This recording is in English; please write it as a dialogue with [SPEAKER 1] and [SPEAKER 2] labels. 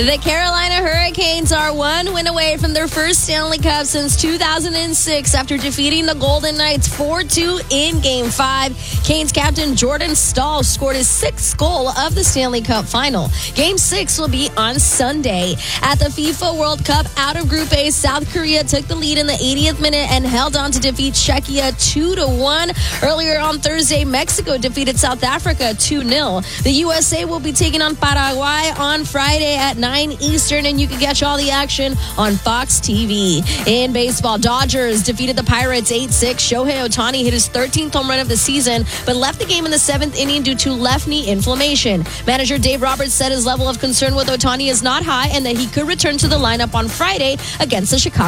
[SPEAKER 1] The Carolina Hurricanes are one win away from their first Stanley Cup since 2006 after defeating the Golden Knights 4-2 in Game 5. Canes captain Jordan Staal scored his sixth goal of the Stanley Cup final. Game 6 will be on Sunday. At the FIFA World Cup, out of Group A, South Korea took the lead in the 80th minute and held on to defeat Czechia 2-1. Earlier on Thursday, Mexico defeated South Africa 2-0. The USA will be taking on Paraguay on Friday at 9 Eastern, and you can catch all the action on Fox TV. In baseball, Dodgers defeated the Pirates 8-6. Shohei Ohtani hit his 13th home run of the season, but left the game in the 7th inning due to left knee inflammation. Manager Dave Roberts said his level of concern with Ohtani is not high and that he could return to the lineup on Friday against the Chicago